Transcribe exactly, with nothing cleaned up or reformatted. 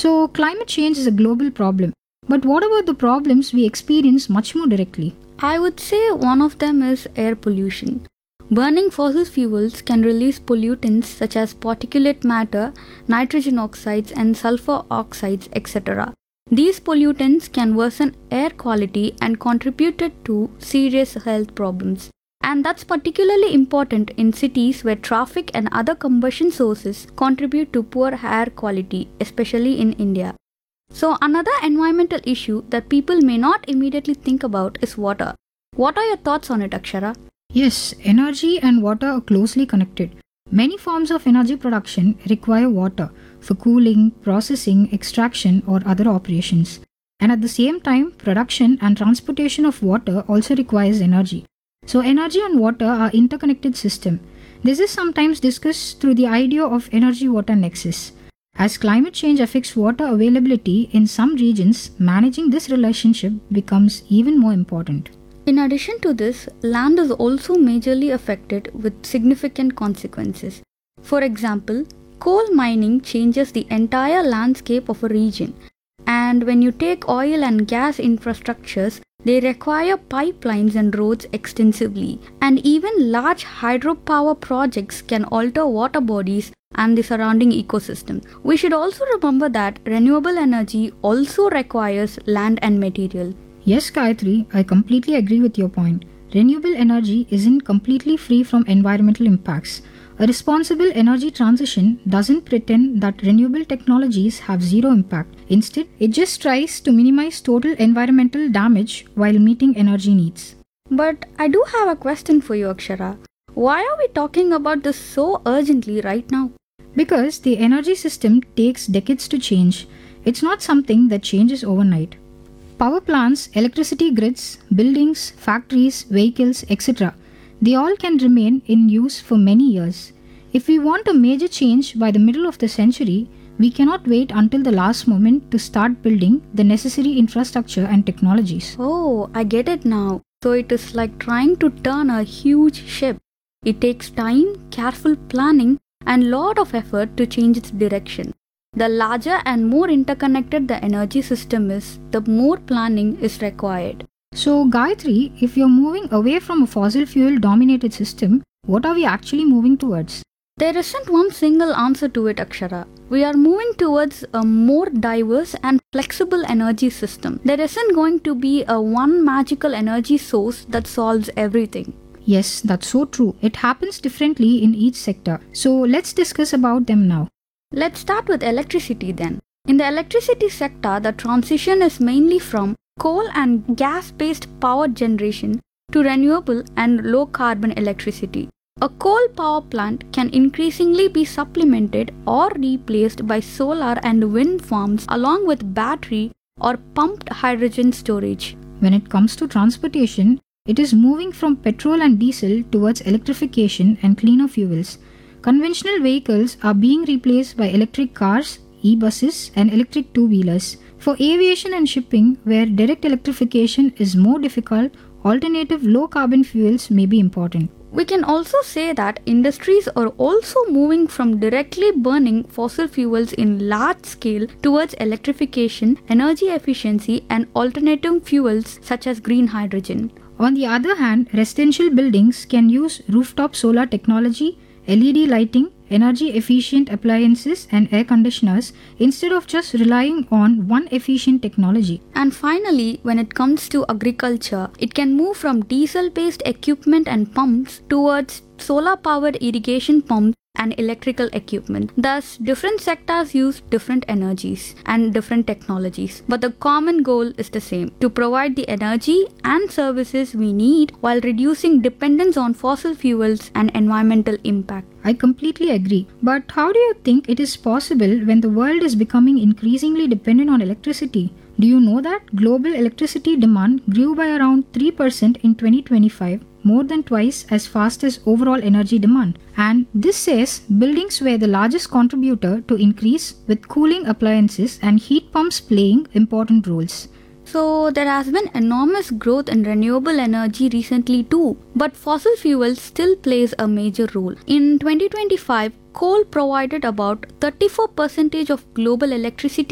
So, climate change is a global problem. But what about the problems we experience much more directly? I would say one of them is air pollution. Burning fossil fuels can release pollutants such as particulate matter, nitrogen oxides, and sulfur oxides, et cetera. These pollutants can worsen air quality and contribute to serious health problems. And that's particularly important in cities where traffic and other combustion sources contribute to poor air quality, especially in India. So, another environmental issue that people may not immediately think about is water. What are your thoughts on it, Akshara? Yes, energy and water are closely connected. Many forms of energy production require water for cooling, processing, extraction, or other operations. And at the same time, production and transportation of water also requires energy. So, energy and water are interconnected system. This is sometimes discussed through the idea of energy-water nexus. As climate change affects water availability in some regions, managing this relationship becomes even more important. In addition to this, land is also majorly affected with significant consequences. For example, coal mining changes the entire landscape of a region. And when you take oil and gas infrastructures, they require pipelines and roads extensively. And even large hydropower projects can alter water bodies and the surrounding ecosystem. We should also remember that renewable energy also requires land and material. Yes, Gayatri, I completely agree with your point. Renewable energy isn't completely free from environmental impacts. A responsible energy transition doesn't pretend that renewable technologies have zero impact. Instead, it just tries to minimize total environmental damage while meeting energy needs. But I do have a question for you, Akshara. Why are we talking about this so urgently right now? Because the energy system takes decades to change. It's not something that changes overnight. Power plants, electricity grids, buildings, factories, vehicles, et cetera. They all can remain in use for many years. If we want a major change by the middle of the century, we cannot wait until the last moment to start building the necessary infrastructure and technologies. Oh, I get it now. So it is like trying to turn a huge ship. It takes time, careful planning, and lot of effort to change its direction. The larger and more interconnected the energy system is, the more planning is required. So, Gayatri, if you're moving away from a fossil fuel dominated system, what are we actually moving towards? There isn't one single answer to it, Akshara. We are moving towards a more diverse and flexible energy system. There isn't going to be a one magical energy source that solves everything. Yes, that's so true. It happens differently in each sector. So, let's discuss about them now. Let's start with electricity then. In the electricity sector, the transition is mainly from coal and gas-based power generation to renewable and low-carbon electricity. A coal power plant can increasingly be supplemented or replaced by solar and wind farms along with battery or pumped hydrogen storage. When it comes to transportation, it is moving from petrol and diesel towards electrification and cleaner fuels. Conventional vehicles are being replaced by electric cars, e-buses, and electric two-wheelers. For aviation and shipping, where direct electrification is more difficult, alternative low-carbon fuels may be important. We can also say that industries are also moving from directly burning fossil fuels in large scale towards electrification, energy efficiency, and alternative fuels such as green hydrogen. On the other hand, residential buildings can use rooftop solar technology, L E D lighting, energy-efficient appliances and air conditioners instead of just relying on one efficient technology. And finally, when it comes to agriculture, it can move from diesel-based equipment and pumps towards solar-powered irrigation pumps and electrical equipment. Thus, different sectors use different energies and different technologies. But the common goal is the same: to provide the energy and services we need while reducing dependence on fossil fuels and environmental impact. I completely agree. But how do you think it is possible when the world is becoming increasingly dependent on electricity? Do you know that global electricity demand grew by around three percent in twenty twenty-five? More than twice as fast as overall energy demand. And this says buildings were the largest contributor to increase, with cooling appliances and heat pumps playing important roles. So there has been enormous growth in renewable energy recently too, but fossil fuels still plays a major role. In twenty twenty-five, coal provided about thirty-four percent of global electricity